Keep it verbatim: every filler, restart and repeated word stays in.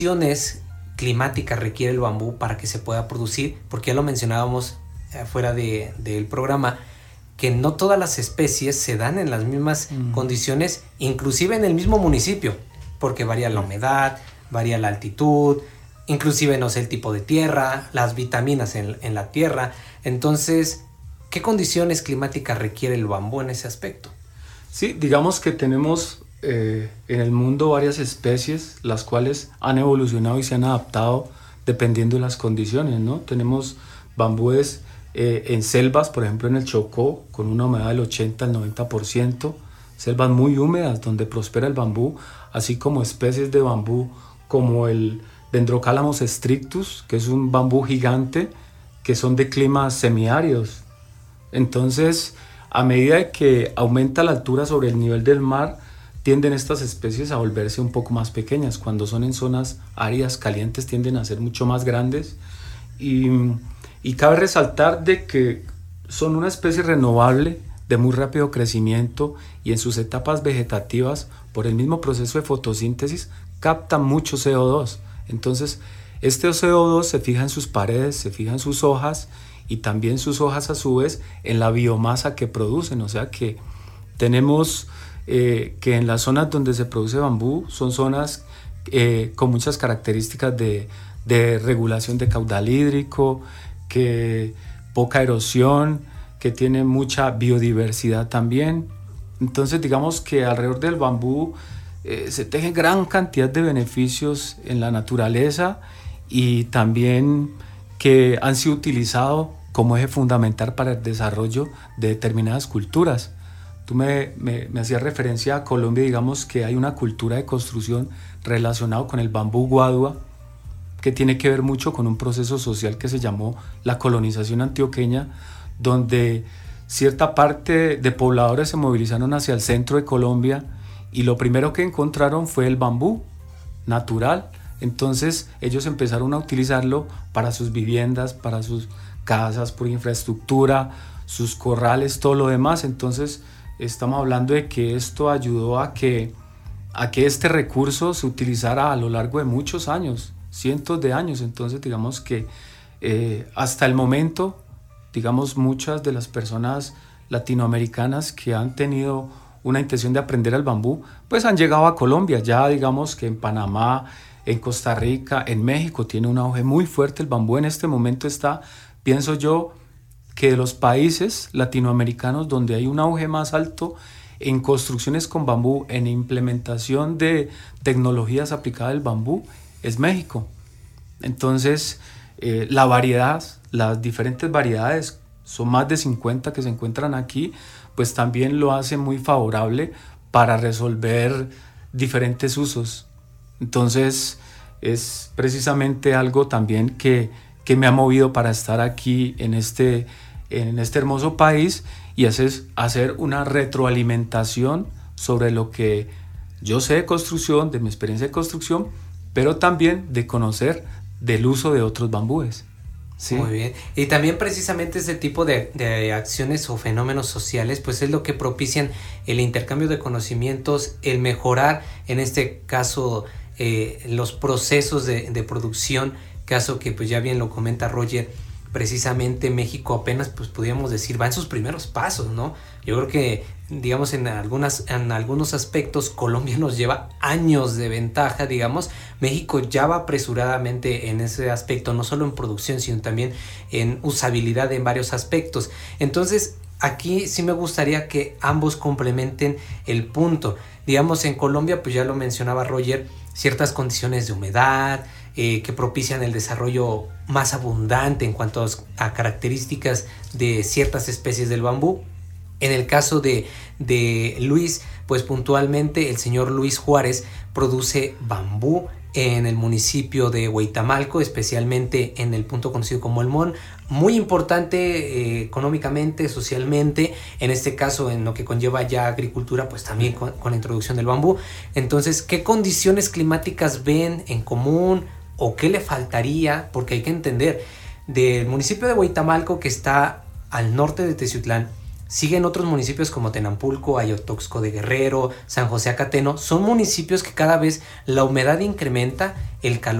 condiciones climáticas requiere el bambú para que se pueda producir? Porque ya lo mencionábamos fuera de, del programa, que no todas las especies se dan en las mismas mm. condiciones, inclusive en el mismo municipio, porque varía la humedad, varía la altitud, inclusive, no sé, el tipo de tierra, las vitaminas en, en la tierra. Entonces, ¿qué condiciones climáticas requiere el bambú en ese aspecto? Sí, digamos que tenemos eh, en el mundo varias especies, las cuales han evolucionado y se han adaptado dependiendo de las condiciones, ¿no? Tenemos bambúes eh, en selvas, por ejemplo en el Chocó, con una humedad del ochenta al noventa por ciento, selvas muy húmedas donde prospera el bambú, así como especies de bambú como el Dendrocalamus strictus, que es un bambú gigante, que son de climas semiáridos. Entonces, a medida que aumenta la altura sobre el nivel del mar, tienden estas especies a volverse un poco más pequeñas. Cuando son en zonas áridas, calientes, tienden a ser mucho más grandes. Y, y cabe resaltar de que son una especie renovable, de muy rápido crecimiento, y en sus etapas vegetativas, por el mismo proceso de fotosíntesis, captan mucho C O dos. Entonces, este C O dos se fija en sus paredes, se fija en sus hojas, y también sus hojas a su vez en la biomasa que producen. O sea que tenemos eh, que en las zonas donde se produce bambú son zonas eh, con muchas características de, de regulación de caudal hídrico, que poca erosión, que tienen mucha biodiversidad también. Entonces digamos que alrededor del bambú eh, se teje gran cantidad de beneficios en la naturaleza, y también que han sido utilizados como eje fundamental para el desarrollo de determinadas culturas. Tú me, me, me hacías referencia a Colombia, digamos que hay una cultura de construcción relacionada con el bambú guadua, que tiene que ver mucho con un proceso social que se llamó la colonización antioqueña, donde cierta parte de pobladores se movilizaron hacia el centro de Colombia, y lo primero que encontraron fue el bambú natural. Entonces ellos empezaron a utilizarlo para sus viviendas, para sus casas, por infraestructura, sus corrales, todo lo demás. Entonces estamos hablando de que esto ayudó a que, a que este recurso se utilizara a lo largo de muchos años, cientos de años. Entonces digamos que eh, hasta el momento, digamos, muchas de las personas latinoamericanas que han tenido una intención de aprender el bambú, pues han llegado a Colombia. Ya digamos que en Panamá, en Costa Rica, en México tiene un auge muy fuerte el bambú. En este momento está, pienso yo, que de los países latinoamericanos donde hay un auge más alto en construcciones con bambú, en implementación de tecnologías aplicadas al bambú, es México. Entonces, eh, la variedad, las diferentes variedades, son más de cincuenta que se encuentran aquí, pues también lo hace muy favorable para resolver diferentes usos. Entonces es precisamente algo también que, que me ha movido para estar aquí en este, en este hermoso país, y es hacer una retroalimentación sobre lo que yo sé de construcción, de mi experiencia de construcción, pero también de conocer del uso de otros bambúes. Sí. Muy bien. Y también precisamente este tipo de, de acciones o fenómenos sociales, pues es lo que propician el intercambio de conocimientos, el mejorar, en este caso, eh, los procesos de, de producción, caso que pues ya bien lo comenta Roger, precisamente México apenas, pues podríamos decir, va en sus primeros pasos, ¿no? Yo creo que, digamos, en algunas, en algunos aspectos Colombia nos lleva años de ventaja, digamos. México ya va apresuradamente en ese aspecto, no solo en producción, sino también en usabilidad en varios aspectos. Entonces, aquí sí me gustaría que ambos complementen el punto. Digamos, en Colombia, pues ya lo mencionaba Roger, ciertas condiciones de humedad, eh, que propician el desarrollo más abundante en cuanto a características de ciertas especies del bambú. En el caso de, de Luis, pues puntualmente el señor Luis Juárez produce bambú en el municipio de Hueytamalco, especialmente en el punto conocido como El Mon, muy importante eh, económicamente, socialmente, en este caso en lo que conlleva ya agricultura, pues también con, con la introducción del bambú. Entonces, ¿qué condiciones climáticas ven en común o qué le faltaría? Porque hay que entender, del municipio de Hueytamalco, que está al norte de Teciutlán, Siguen otros municipios como Tenampulco, Ayotoxco de Guerrero, San José Acateno. Son municipios que cada vez la humedad incrementa, el calor